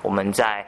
我们在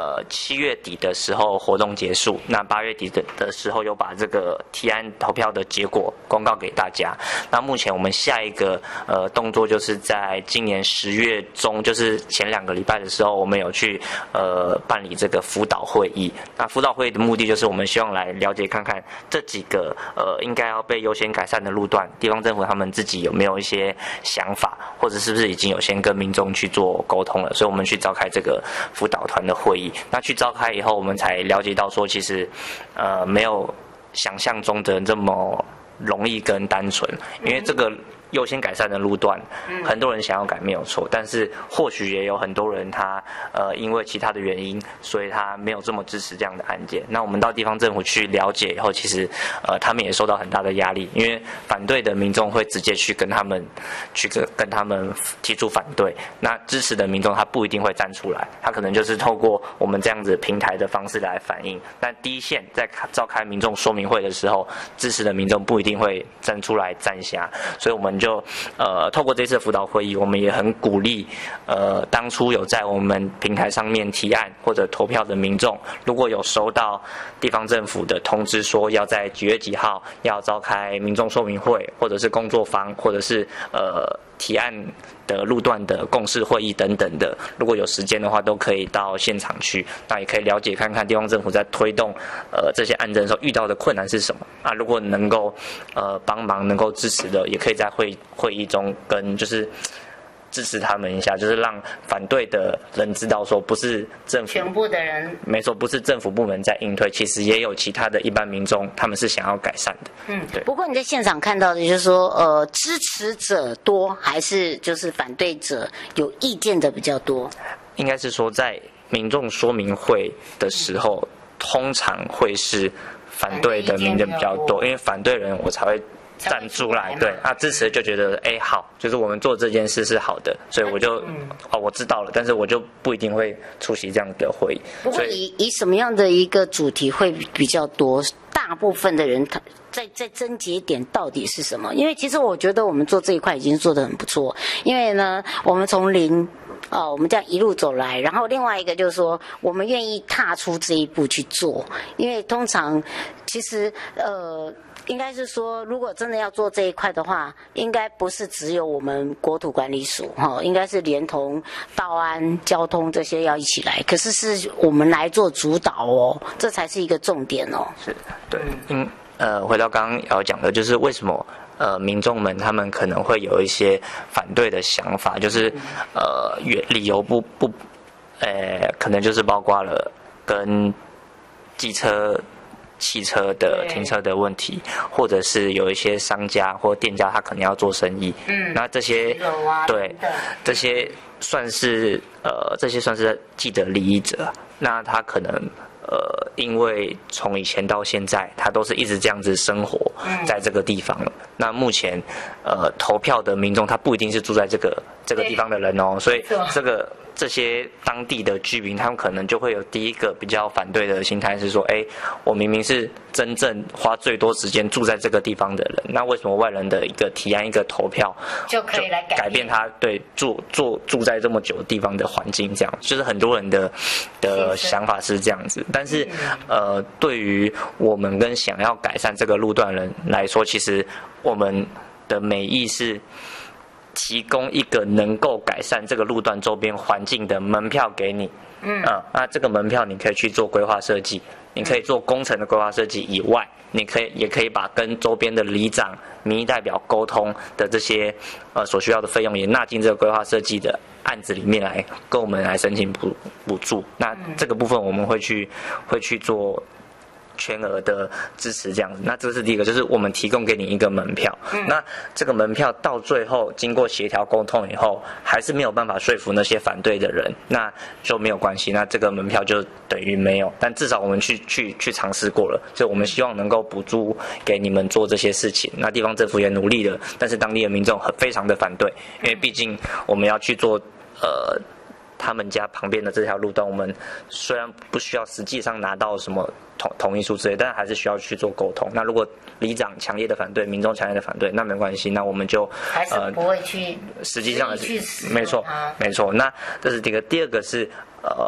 7月底的时候活动结束，那8月底的时候有把这个提案投票的结果公告给大家。那目前我们下一个动作就是在今年10月中，就是前2个礼拜的时候，我们有去办理这个辅导会议。那辅导会议的目的就是我们希望来了解看看这几个应该要被优先改善的路段，地方政府他们自己有没有一些想法，或者是不是已经有先跟民众去做沟通了，所以我们去召开这个辅导团的会议。那去召开以后，我们才了解到说，其实没有想象中的这么容易跟单纯，因为这个优先改善的路段，很多人想要改没有错，但是或许也有很多人他因为其他的原因，所以他没有这么支持这样的案件。那我们到地方政府去了解以后，其实他们也受到很大的压力，因为反对的民众会直接去跟他们提出反对，那支持的民众他不一定会站出来，他可能就是透过我们这样子平台的方式来反映。但第一线在召开民众说明会的时候，支持的民众不一定会站出来站下，所以我们就透过这次辅导会议，我们也很鼓励当初有在我们平台上面提案或者投票的民众，如果有收到地方政府的通知说要在几月几号要召开民众说明会，或者是工作坊，或者是提案的路段的共识会议等等的，如果有时间的话，都可以到现场去，那也可以了解看看地方政府在推动这些案件的时候遇到的困难是什么啊。如果能够帮忙能够支持的，也可以在会议中跟就是支持他们一下，就是让反对的人知道说，不是政府全部的人， 没错，不是政府部门在应推，其实也有其他的一般民众，他们是想要改善的。对。 不过你在现场看到的就是说，支持者多还是就是反对者有意见的比较多？ 应该是说，在民众说明会的时候，通常会是反对的民众比较多，因为反对人我才会站出来，对啊，支持就觉得好，就是我们做这件事是好的，所以我就我知道了，但是我就不一定会出席这样的会议。 不过以什么样的一个主题会比较多？大部分的人他在症结点到底是什么？因为其实我觉得我们做这一块已经做得很不错，因为呢，我们从零。我们这样一路走来，然后另外一个就是说，我们愿意踏出这一步去做，因为通常其实应该是说，如果真的要做这一块的话，应该不是只有我们国土管理署应该是连同道安、交通这些要一起来，可是是我们来做主导这才是一个重点是，对，回到刚刚要讲的，就是为什么民众们他们可能会有一些反对的想法，就是理由不可能就是包括了跟机车、汽车的停车的问题，或者是有一些商家或店家他可能要做生意，那这些对这些算是既得利益者，那他可能因为从以前到现在，他都是一直这样子生活在这个地方了。那目前投票的民众他不一定是住在这个地方的人所以这些当地的居民，他们可能就会有第一个比较反对的心态是说，我明明是真正花最多时间住在这个地方的人，那为什么外人的一个提案、一个投票就可以来改变他对住在这么久的地方的环境？这样就是很多人的想法是这样子。但是对于我们跟想要改善这个路段人来说，其实我们的美意是提供一个能够改善这个路段周边环境的门票给你，那这个门票你可以去做规划设计，你可以做工程的规划设计以外，也可以把跟周边的里长、民意代表沟通的这些所需要的费用也纳进这个规划设计的案子里面来，跟我们来申请补助。那这个部分我们会去做全额的支持这样子。那这是第一个，就是我们提供给你一个门票，那这个门票到最后经过协调沟通以后，还是没有办法说服那些反对的人，那就没有关系，那这个门票就等于没有，但至少我们去尝试过了，所以我们希望能够补助给你们做这些事情。那地方政府也努力了，但是当地的民众非常的反对，因为毕竟我们要去做他们家旁边的这条路段，我们虽然不需要实际上拿到什么同意书之类，但还是需要去做沟通。那如果里长强烈的反对，民众强烈的反对，那没关系，那我们就还是不会去实际上去没错。那这是第一个。第二个是